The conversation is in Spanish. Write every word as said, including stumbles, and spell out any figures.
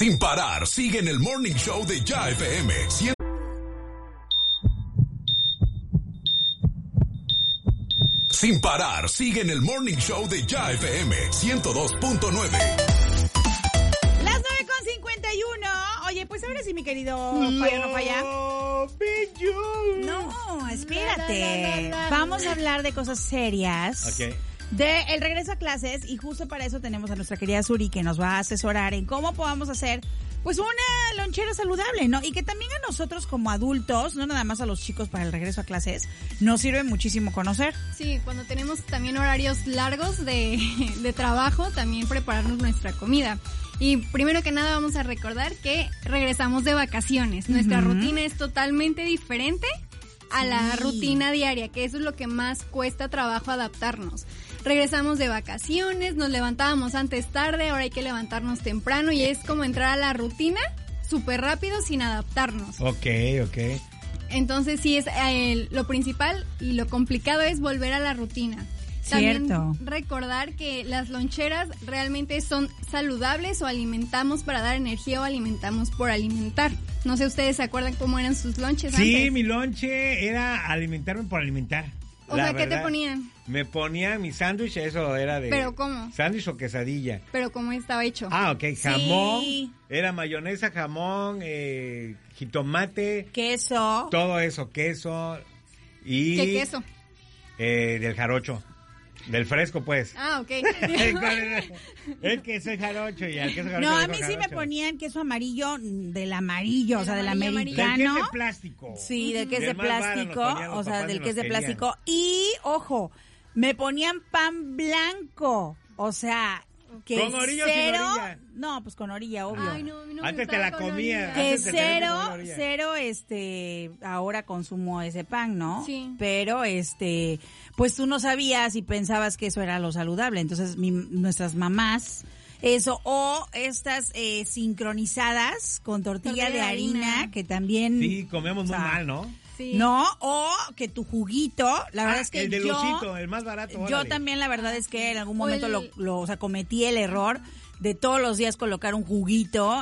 Sin parar, sigue en el Morning Show de Ya F M. Cien... Sin parar, sigue en el Morning Show de Ya F M. ciento dos punto nueve. Las nueve con cincuenta y uno. Oye, pues ahora sí, mi querido Falla no Falla. No, espérate. Vamos a hablar de cosas serias. Ok. De el regreso a clases, y justo para eso tenemos a nuestra querida Suri, que nos va a asesorar en cómo podamos hacer pues una lonchera saludable, ¿no? Y que también a nosotros como adultos, no nada más a los chicos para el regreso a clases, nos sirve muchísimo conocer. Sí, cuando tenemos también horarios largos de, de trabajo, también prepararnos nuestra comida. Y primero que nada vamos a recordar que regresamos de vacaciones. Nuestra uh-huh. rutina es totalmente diferente a la sí. rutina diaria, que eso es lo que más cuesta trabajo adaptarnos. Regresamos de vacaciones, nos levantábamos antes tarde, ahora hay que levantarnos temprano y es como entrar a la rutina súper rápido sin adaptarnos. Ok, ok. Entonces sí es eh, lo principal y lo complicado es volver a la rutina. También Cierto. recordar que las loncheras realmente son saludables o alimentamos para dar energía o alimentamos por alimentar. No sé, ¿ustedes se acuerdan cómo eran sus lonches sí, antes? Sí, mi lonche era alimentarme por alimentar. O sea, ¿qué te ponían? Me ponían mi sándwich, eso era de... ¿Pero cómo? Sándwich o quesadilla. ¿Pero cómo estaba hecho? Ah, ok, jamón, sí. Era mayonesa, jamón, eh, jitomate. Queso. Todo eso, queso y... ¿Qué queso? Eh, del jarocho. Del fresco, pues. Ah, ok. El queso es jarocho y el queso jarocho. No, a mí sí me ponían queso amarillo del amarillo, o sea, del americano. Del que es de plástico. Sí, del que es de Del más barato plástico, nos ponían los o sea, papás del y que es de nos plástico. Y, ojo, me ponían pan blanco, o sea... Que ¿Con orilla cero, o sin orilla? No, pues con orilla, obvio. Ay, no, no Antes te la comía. Que Antes te cero, te cero, este, ahora consumo ese pan, ¿no? Sí. Pero, este, pues tú no sabías y pensabas que eso era lo saludable. Entonces, mi, nuestras mamás, eso, o estas eh, sincronizadas con tortilla, tortilla de harina, harina, que también... Sí, comemos muy o sea, mal, ¿no? Sí. No, o que tu juguito, la verdad ah, es que el de yo, Losito, el más barato. yo órale. también la verdad es que en algún momento el... lo, lo, o sea, cometí el error de todos los días colocar un juguito